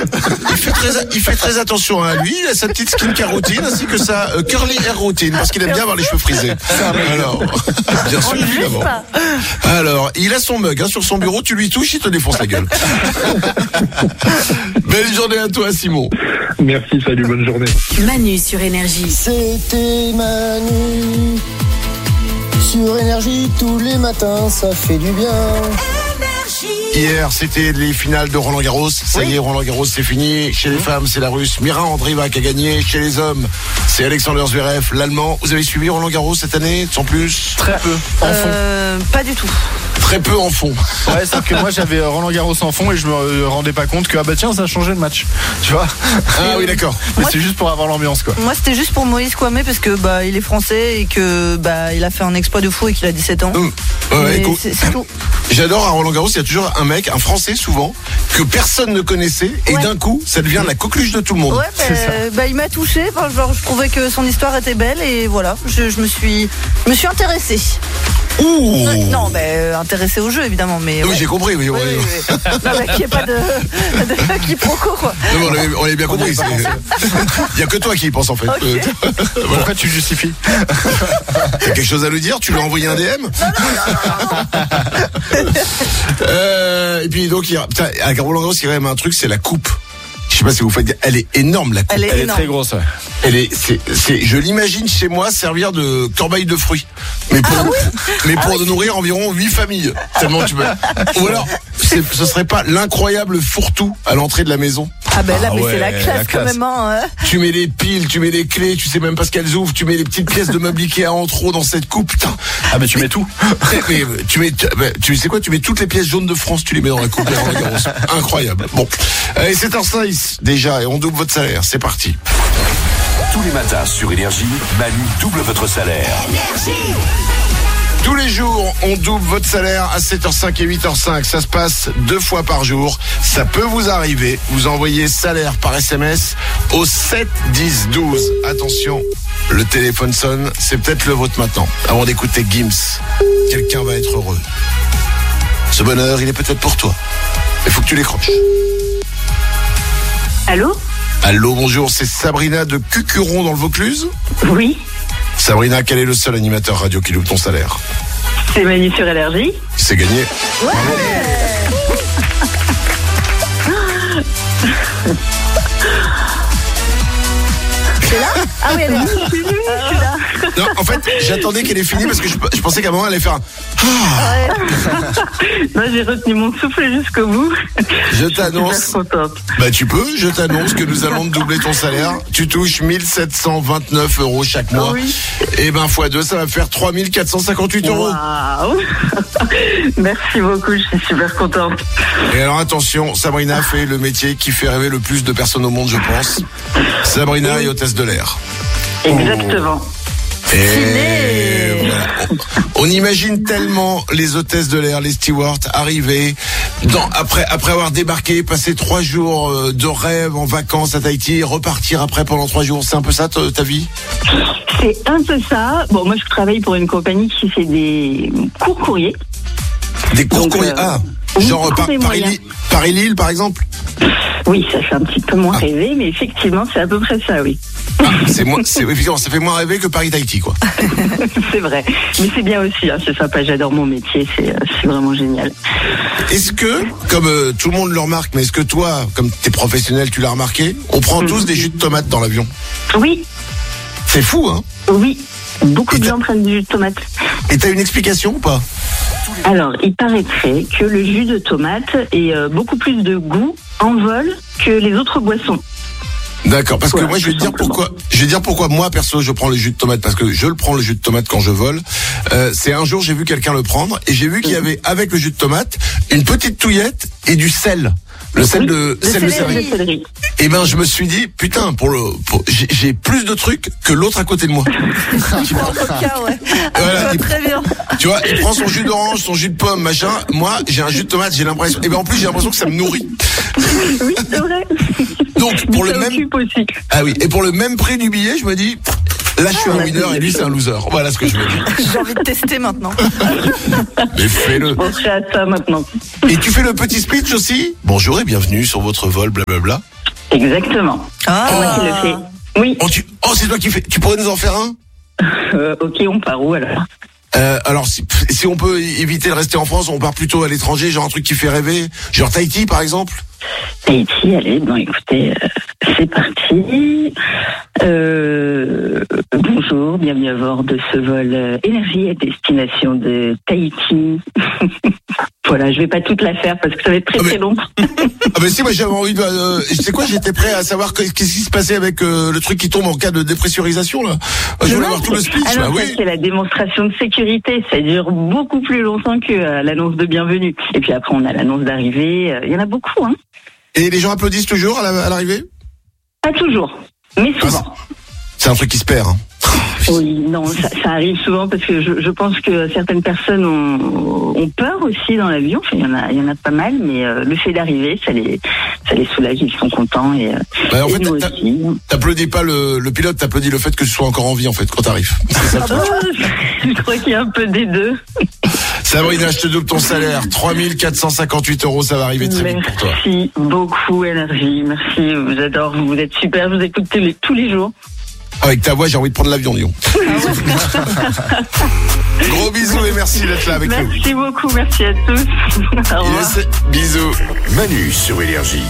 Il fait très attention à lui. Il a sa petite skincare routine ainsi que sa curly hair routine parce qu'il aime bien avoir les cheveux frisés. Alors, bien sûr, évidemment. Alors, il a son mug sur son bureau. Tu lui touches, il te défonce la gueule. Belle journée à toi, Simon. Merci, salut, bonne journée. Manu sur Énergie. C'était Manu sur Énergie tous les matins, ça fait du bien. Hier, c'était les finales de Roland Garros. Ça y est, Roland Garros, c'est fini. Chez les femmes, c'est la Russe Mira Andreeva qui a gagné. Chez les hommes, c'est Alexander Zverev, l'Allemand. Vous avez suivi Roland Garros cette année, sans plus? Très peu, en fond. Pas du tout. Très peu en fond. Ouais, c'est que moi j'avais Roland Garros en fond et je me rendais pas compte que tiens, ça a changé le match. Tu vois? Ah oui, d'accord. Mais c'est juste pour avoir l'ambiance, quoi. Moi, c'était juste pour Moïse Kouamé parce que il est français et que il a fait un exploit de fou et qu'il a 17 ans. Ouais, cool. C'est tout. J'adore à Roland Garros, il y a toujours un mec, un Français souvent, que personne ne connaissait et d'un coup, ça devient la coqueluche de tout le monde. Ouais, il m'a touché. Je trouvais que son histoire était belle et voilà, je me suis intéressée. Ouh. Non, intéressé au jeu évidemment, mais. Oui, j'ai compris. Oui. Non, mais qu'il n'y ait pas de quiproquo, quoi. Non, on est bien compris. Il n'y a que toi qui y pense en fait. Okay. Pourquoi tu justifies? T'as quelque chose à nous dire? Tu lui as envoyé un DM? Non. Et puis donc, à Roland Garros, il y a quand même un truc, c'est la coupe. Je sais pas si vous faites. Elle est énorme, la coupe. Elle est très grosse, ouais. Je l'imagine chez moi servir de corbeille de fruits. Mais pour nourrir environ 8 familles. Tellement tu peux. Ou alors, ce serait pas l'incroyable fourre-tout à l'entrée de la maison? Mais c'est la classe quand même, hein. Tu mets les piles, tu mets les clés, tu sais même pas ce qu'elles ouvrent, tu mets les petites pièces de meubles Ikea en trop dans cette coupe, putain. Tu mets tout. Mais tu sais quoi, tu mets toutes les pièces jaunes de France, tu les mets dans la coupe. Incroyable. Bon. Allez, 7h06 déjà et on double votre salaire, c'est parti. Tous les matins sur Énergie, Manu double votre salaire. Tous les jours, on double votre salaire à 7h05 et 8h05. Ça se passe 2 fois par jour. Ça peut vous arriver. Vous envoyez salaire par SMS au 7 10 12. Attention, le téléphone sonne. C'est peut-être le vôtre maintenant. Avant d'écouter Gims, quelqu'un va être heureux. Ce bonheur, il est peut-être pour toi. Il faut que tu l'écroches. Allô, bonjour. C'est Sabrina de Cucuron dans le Vaucluse? Oui. Sabrina, quel est le seul animateur radio qui loupe ton salaire? C'est Manu sur Énergie. C'est gagné. Ouais. C'est là? Ah oui, elle est là. Je suis là. Non, en fait, j'attendais qu'elle ait fini parce que je pensais qu'à un moment elle allait faire un... Non, j'ai retenu mon souffle jusqu'au bout. Je t'annonce. Je t'annonce que nous allons doubler ton salaire. Tu touches 1729 € chaque mois. Oui. Et x2, ça va faire 3458 €. Waouh. Merci beaucoup, je suis super contente. Et alors attention, Sabrina fait le métier qui fait rêver le plus de personnes au monde, je pense. Sabrina est hôtesse de l'air. Exactement. Et voilà. On imagine tellement les hôtesses de l'air, les stewards arriver après avoir débarqué, passer 3 jours de rêve en vacances à Tahiti, repartir après pendant 3 jours. C'est un peu ça ta vie? C'est un peu ça. Bon, moi je travaille pour une compagnie qui fait des courts courriers. Des courts courriers? Genre Paris-Lille par exemple? Oui, ça fait un petit peu moins rêver, mais effectivement c'est à peu près ça, oui. Effectivement, ça fait moins rêver que Paris-Tahiti, quoi. C'est vrai, mais c'est bien aussi, c'est sympa, j'adore mon métier, c'est vraiment génial. Est-ce que, comme tout le monde le remarque, mais est-ce que toi, comme t'es professionnel, tu l'as remarqué, on prend tous des jus de tomate dans l'avion? Oui. C'est fou, hein? Oui, beaucoup de gens prennent du jus de tomate. Et t'as une explication ou pas? Alors, il paraîtrait que le jus de tomate ait beaucoup plus de goût en vol que les autres boissons. D'accord, parce que moi je vais dire pourquoi moi perso je prends le jus de tomate, parce que je le prends le jus de tomate quand je vole. C'est un jour j'ai vu quelqu'un le prendre et j'ai vu qu'il y avait avec le jus de tomate une petite touillette et du sel. Le sel de céleri. Et ben je me suis dit putain j'ai plus de trucs que l'autre à côté de moi. Voilà, très bien. Tu vois, il prend son jus d'orange, son jus de pomme, machin. Moi, j'ai un jus de tomate, j'ai l'impression. Et ben en plus, j'ai l'impression que ça me nourrit. Oui, c'est vrai. Donc pour le même. Aussi. Ah oui. Et pour le même prix du billet, je me dis. Là, je suis un winner et lui, c'est un loser. Voilà ce que je me dis. J'ai envie de tester maintenant. Mais fais-le. Je penserai à ça maintenant. Et tu fais le petit speech aussi? Bonjour et bienvenue sur votre vol, blablabla. Exactement. Ah. C'est moi qui le fais. Oui. Oh, c'est toi qui fais. Tu pourrais nous en faire un? Ok, on part où alors? Alors si on peut éviter de rester en France, on part plutôt à l'étranger, genre un truc qui fait rêver, genre Tahiti par exemple. Tahiti, allez, bon écoutez, c'est parti. Bonjour, bienvenue à bord de ce vol énergie à destination de Tahiti. Voilà, je vais pas toute la faire parce que ça va être très long. Ah mais si, moi j'avais envie de... tu sais quoi, j'étais prêt à savoir qu'est-ce qui se passait avec le truc qui tombe en cas de dépressurisation là. Je voulais avoir tout le speech. Alors, ça, c'est la démonstration de sécurité. Ça dure beaucoup plus longtemps que l'annonce de bienvenue. Et puis après, on a l'annonce d'arrivée. Il y en a beaucoup, hein. Et les gens applaudissent toujours à l'arrivée? Pas toujours, mais souvent. C'est un truc qui se perd, hein. Oui, non, ça arrive souvent parce que je pense que certaines personnes ont peur aussi dans l'avion. Enfin, il y en a pas mal, mais le fait d'arriver, ça les soulage, ils sont contents et en fait, nous aussi. T'applaudis pas le pilote, t'applaudis le fait que ce soit encore en vie en fait quand t'arrives. C'est ça le truc. Je crois qu'il y a un peu des deux. Sabrina, je te double ton salaire, 3458 €, ça va arriver très vite pour toi. Merci beaucoup, Énergie. Merci, j'adore, vous êtes super, je vous écoute tous les jours. Avec ta voix, j'ai envie de prendre l'avion, Lyon. Gros bisous et merci d'être là avec nous. Merci beaucoup, merci à tous. Au revoir. Bisous. Manu sur Énergie.